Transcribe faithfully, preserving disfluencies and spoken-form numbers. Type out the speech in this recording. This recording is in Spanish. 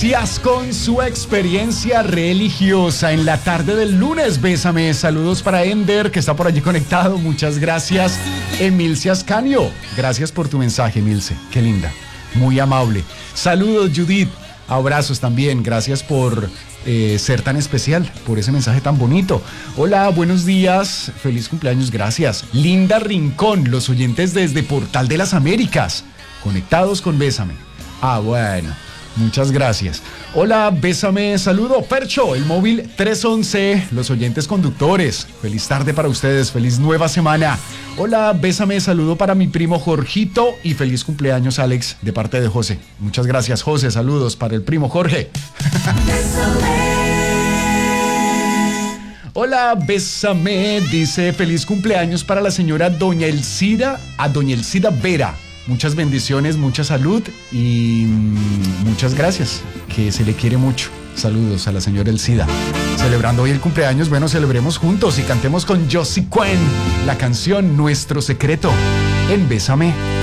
Gracias con su experiencia religiosa en la tarde del lunes. Bésame. Saludos para Ender, que está por allí conectado. Muchas gracias. Emilce Ascanio. Gracias por tu mensaje, Emilce. Qué linda. Muy amable. Saludos, Judith. Abrazos también. Gracias por eh, ser tan especial, por ese mensaje tan bonito. Hola, buenos días. Feliz cumpleaños. Gracias. Linda Rincón, los oyentes desde Portal de las Américas. Conectados con Bésame. Ah, bueno. Muchas gracias. Hola, Bésame, saludo. Percho, el móvil tres once, los oyentes conductores. Feliz tarde para ustedes, feliz nueva semana. Hola, Bésame, saludo para mi primo Jorgito y feliz cumpleaños, Alex, de parte de José. Muchas gracias, José. Saludos para el primo Jorge. Hola, Bésame, dice feliz cumpleaños para la señora Doña Elcida, a Doña Elcida Vera. Muchas bendiciones, mucha salud y muchas gracias, que se le quiere mucho. Saludos a la señora Elcida. Celebrando hoy el cumpleaños, bueno, celebremos juntos y cantemos con Josie Cuen la canción Nuestro Secreto en Bésame.